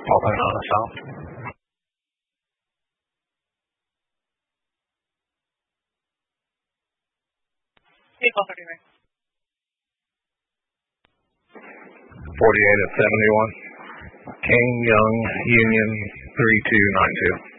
Popping on the south. April 31. 48 at 71. King, Young, Union, 3292.